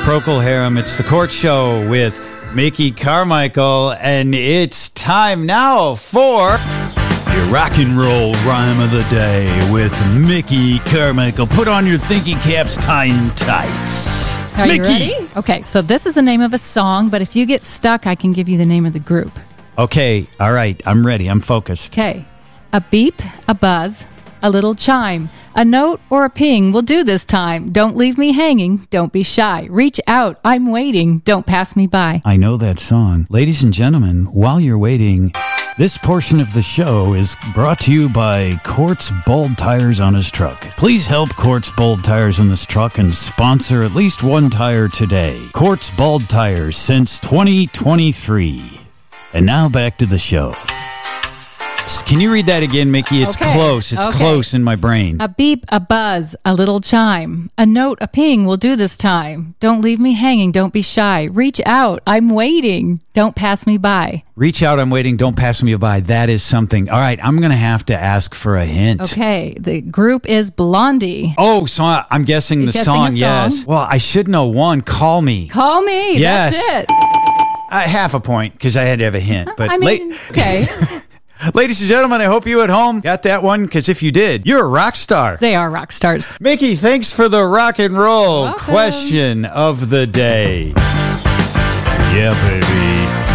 Procol Harum. It's the Court Show with Mickey Carmichael, and it's time now for your rock and roll rhyme of the day with Mickey Carmichael. Put on your thinking caps, tying tights. Are Mickey. you ready? Okay, so this is the name of a song, but if you get stuck, I can give you the name of the group. Okay, all right, I'm ready. I'm focused. Okay, a beep, a buzz, a little chime, a note or a ping will do this time. Don't leave me hanging. Don't be shy. Reach out. I'm waiting. Don't pass me by. I know that song. Ladies and gentlemen, while you're waiting, this portion of the show is brought to you by Quartz Bold Tires on his truck. Please help Quartz Bold Tires on this truck and sponsor at least one tire today. Quartz Bold Tires since 2023. And now back to the show. Can you read that again, Mickey? It's Okay. close. It's Okay. close in my brain. A beep, a buzz, a little chime, a note, a ping will do this time. Don't leave me hanging. Don't be shy. Reach out. I'm waiting. Don't pass me by. Reach out. I'm waiting. Don't pass me by. That is something. All right. I'm going to have to ask for a hint. Okay, the group is Blondie. Oh, so I'm guessing the guessing song, a song? yes. Well, I should know one. Call Me. Call me. Yes. That's it. Half a point because I had to have a hint. But I mean, okay. ladies and gentlemen, I hope you at home got that one because if you did, you're a rock star. They are rock stars. Mickey, thanks for the rock and roll Welcome. question of the day. Yeah, baby.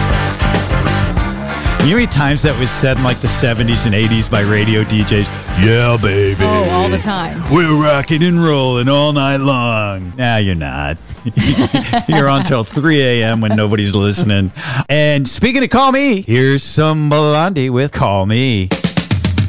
You know how many times that was said in like the 70s and 80s by radio DJs? Yeah, baby. Oh, all the time. We're rocking and rolling all night long. Nah, you're not. You're on till 3 a.m. when nobody's listening. And speaking of Call Me, here's some Blondie with Call Me.